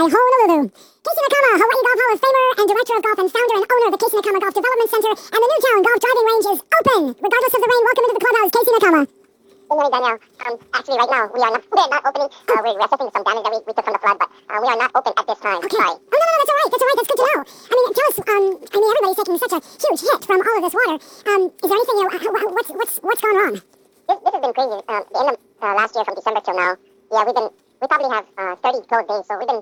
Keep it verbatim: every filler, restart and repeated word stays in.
Honolulu. Casey Nakama, Hawaii Golf Hall of Famer and Director of Golf and founder and owner of the Casey Nakama Golf Development Center and the Newtown Golf Driving Range is open. Regardless of the rain, welcome into the clubhouse, Casey Nakama. Good morning, Danielle. Um, actually, right now, we are not, we are not opening. Uh, we're, we're assessing some damage that we, we took from the flood, but uh, we are not open at this time. Okay. Sorry. Oh, no, no, no, that's all right. That's all right. That's good to know. I mean, tell us, um, I mean, everybody's taking such a huge hit from all of this water. Um, is there anything, you know, uh, what's, what's, what's gone wrong? This, this has been crazy. Um, the end of uh, last year from December till now, yeah, we've been, we probably have uh, thirty closed days, so we've been